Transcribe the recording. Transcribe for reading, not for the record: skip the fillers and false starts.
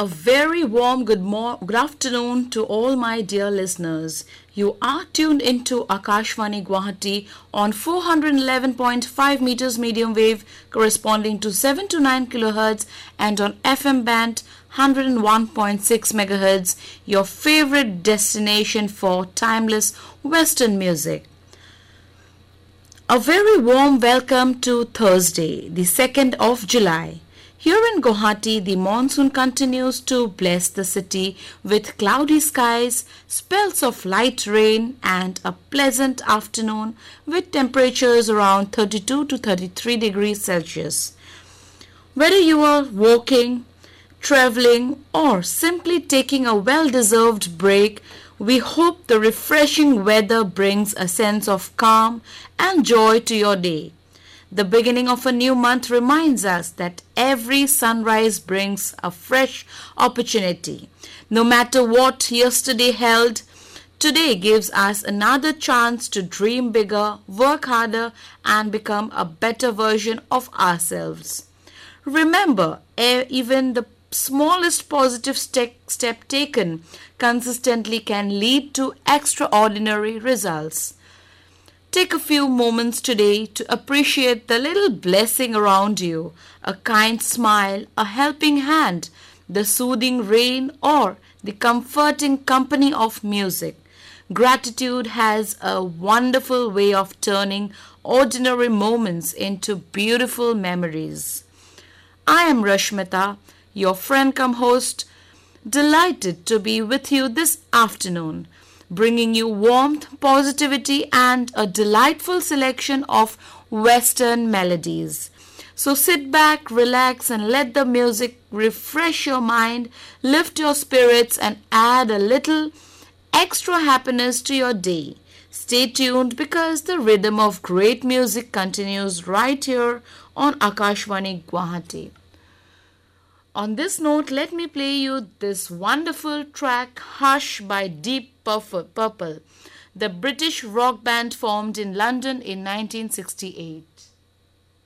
A very warm good afternoon to all my dear listeners. You are tuned into Akashvani Guwahati on 411.5 meters medium wave corresponding to 7 to 9 kilohertz and on FM band 101.6 megahertz, your favorite destination for timeless Western music. A very warm welcome to Thursday, the 2nd of July. Here in Guwahati, the monsoon continues to bless the city with cloudy skies, spells of light rain and a pleasant afternoon with temperatures around 32 to 33 degrees Celsius. Whether you are walking, traveling or simply taking a well-deserved break, we hope the refreshing weather brings a sense of calm and joy to your day. The beginning of a new month reminds us that every sunrise brings a fresh opportunity. No matter what yesterday held, today gives us another chance to dream bigger, work harder, and become a better version of ourselves. Remember, even the smallest positive step taken consistently can lead to extraordinary results. Take a few moments today to appreciate the little blessing around you, a kind smile, a helping hand, the soothing rain, or the comforting company of music. Gratitude has a wonderful way of turning ordinary moments into beautiful memories. I am Rashmita, your friend cum host, delighted to be with you this afternoon, bringing you warmth, positivity, and a delightful selection of Western melodies. So sit back, relax, and let the music refresh your mind, lift your spirits, and add a little extra happiness to your day. Stay tuned because the rhythm of great music continues right here on Akashvani Guwahati. On this note, let me play you this wonderful track, Hush by Deep Purple, the British rock band formed in London in 1968.